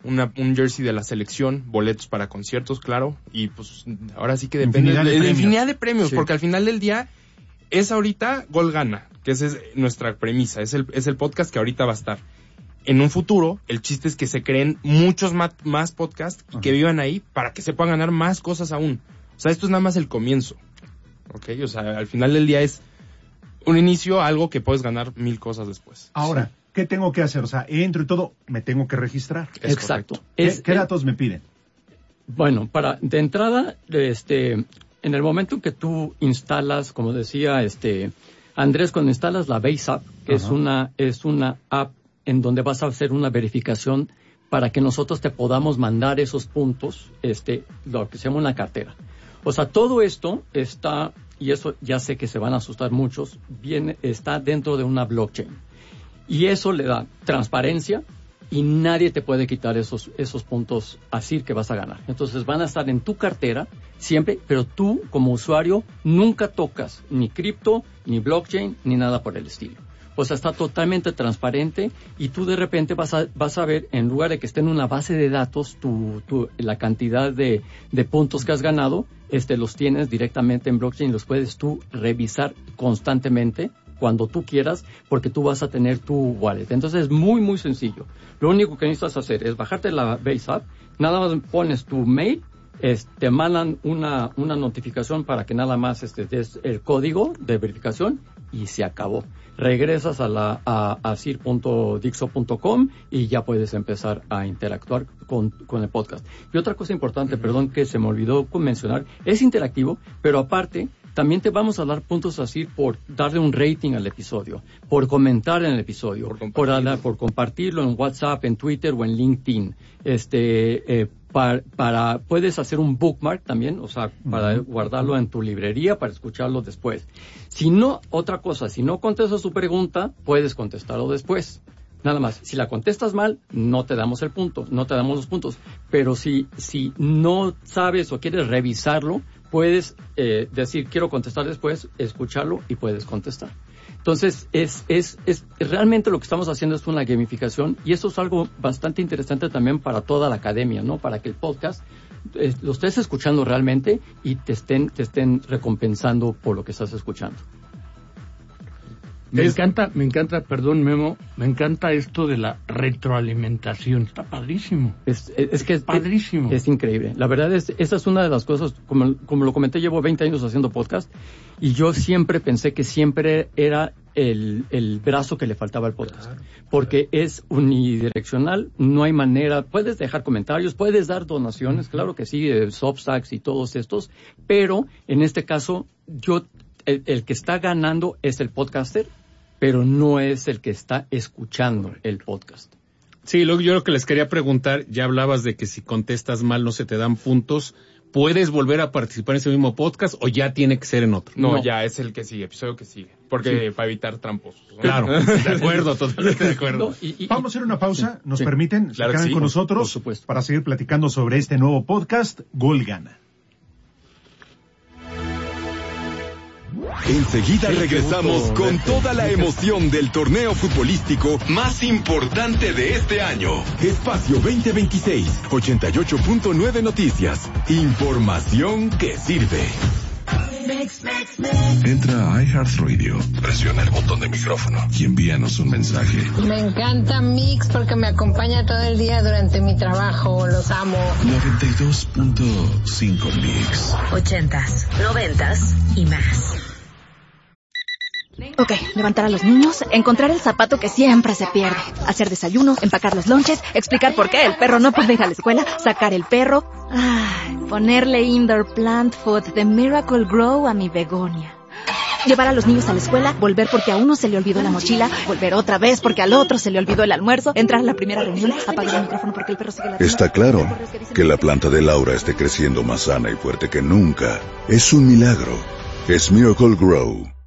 un jersey de la selección, boletos para conciertos, claro, y pues ahora sí que depende de infinidad de premios, sí. porque al final del día es ahorita Gol Gana, que esa es nuestra premisa, es el podcast que ahorita va a estar. En un futuro, el chiste es que se creen muchos más podcasts y que vivan ahí para que se puedan ganar más cosas aún. O sea, esto es nada más el comienzo, ¿ok? O sea, al final del día es un inicio, algo que puedes ganar 1000 cosas después. Ahora, ¿qué tengo que hacer? O sea, entro y todo, me tengo que registrar. Exacto. ¿Qué datos me piden? Bueno, de entrada, en el momento en que tú instalas, como decía Andrés, cuando instalas la Base App, que es una app en donde vas a hacer una verificación para que nosotros te podamos mandar esos puntos, lo que se llama una cartera. O sea, todo esto está, y eso ya sé que se van a asustar muchos, está dentro de una blockchain. Y eso le da transparencia y nadie te puede quitar esos puntos así que vas a ganar. Entonces van a estar en tu cartera siempre, pero tú como usuario nunca tocas ni cripto, ni blockchain, ni nada por el estilo. O sea, está totalmente transparente y tú de repente vas a ver, en lugar de que esté en una base de datos, la cantidad de puntos que has ganado, los tienes directamente en blockchain y los puedes tú revisar constantemente cuando tú quieras, porque tú vas a tener tu wallet. Entonces es muy, muy sencillo. Lo único que necesitas hacer es bajarte la Base App, nada más pones tu mail, te mandan una notificación para que nada más des el código de verificación y se acabó. Regresas a sir.dixo.com y ya puedes empezar a interactuar con el podcast. Y otra cosa importante, perdón que se me olvidó mencionar, es interactivo, pero aparte también te vamos a dar puntos así por darle un rating al episodio, por comentar en el episodio, por compartirlo en WhatsApp, en Twitter o en LinkedIn. Puedes hacer un bookmark también, o sea, para guardarlo en tu librería, para escucharlo después. Si no contestas tu pregunta, puedes contestarlo después. Nada más. Si la contestas mal, no te damos el punto, no te damos los puntos. Pero si no sabes o quieres revisarlo, puedes decir, quiero contestar después, escucharlo y puedes contestar. Entonces, es realmente lo que estamos haciendo es una gamificación y eso es algo bastante interesante también para toda la academia, ¿no? Para que el podcast lo estés escuchando realmente y te estén recompensando por lo que estás escuchando. Me encanta, perdón Memo, me encanta esto de la retroalimentación. Está padrísimo. Es que es padrísimo. Es increíble. La verdad esa es una de las cosas, como lo comenté, llevo 20 años haciendo podcast y yo siempre pensé que siempre era el brazo que le faltaba al podcast. Porque es unidireccional, no hay manera, puedes dejar comentarios, puedes dar donaciones, claro que sí, Substacks y todos estos, pero en este caso, el que está ganando es el podcaster, pero no es el que está escuchando el podcast. Sí, yo lo que les quería preguntar, ya hablabas de que si contestas mal no se te dan puntos. ¿Puedes volver a participar en ese mismo podcast o ya tiene que ser en otro? No, ya es el que sigue, episodio que sigue. Porque para evitar tramposos, ¿no? Claro, de acuerdo, totalmente de acuerdo. Vamos a hacer una pausa, ¿nos permiten? Claro Se quedan que sí, con nosotros por supuesto. Para seguir platicando sobre este nuevo podcast, Gol Gana. Enseguida regresamos con toda la emoción del torneo futbolístico más importante de este año. Espacio 2026, 88.9 Noticias. Información que sirve. Entra a iHeartRadio, presiona el botón de micrófono y envíanos un mensaje. Me encanta Mix porque me acompaña todo el día durante mi trabajo, los amo. 92.5 Mix. 80s, 90s y más. Ok, levantar a los niños, encontrar el zapato que siempre se pierde, hacer desayuno, empacar los lonches, explicar por qué el perro no puede ir a la escuela, sacar el perro, ponerle indoor plant food de Miracle Grow a mi begonia. Llevar a los niños a la escuela, volver porque a uno se le olvidó la mochila, volver otra vez porque al otro se le olvidó el almuerzo, entrar a la primera reunión, apagar el micrófono porque el perro sigue la... Está claro que la planta de Laura esté creciendo más sana y fuerte que nunca. Es un milagro. Es Miracle Grow.